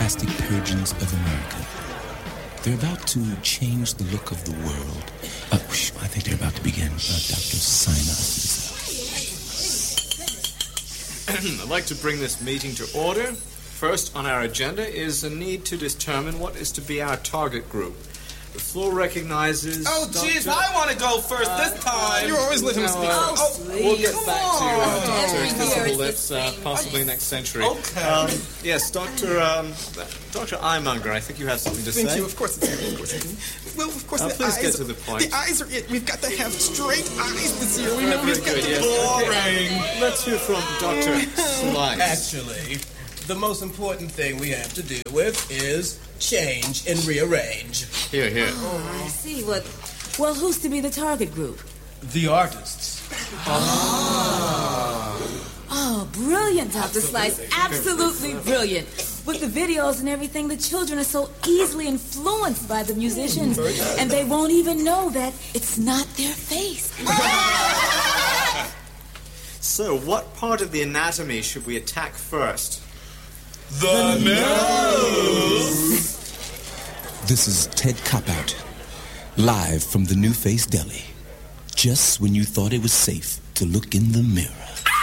fantastic Persians of America. They're about to change the look of the world. I think they're about to begin. Dr. Sinai. I'd like to bring this meeting to order. First on our agenda is a need to determine what is to be our target group. The floor recognizes... Oh, jeez, I want to go first this time. You always let him speak. We'll get back to Dr. Invisible Lips possibly next century. Okay. Yes, Dr. Eyemonger, I think you have something to say. Thank you. Of course it's here. Well, of course, the please eyes... get to the point. The eyes are it. We've got to have straight eyes this year. We've got good, yes. boring. Let's hear from Dr. Slice. Actually, the most important thing we have to deal with is change and rearrange. Here. Oh, I see. Well, who's to be the target group? The artists. Oh, brilliant, Dr. Slice. Absolutely brilliant. With the videos and everything, the children are so easily influenced by the musicians, and they won't even know that it's not their face. So, what part of the anatomy should we attack first? The nose! This is Ted Copout, live from the New Face Deli. Just when you thought it was safe to look in the mirror.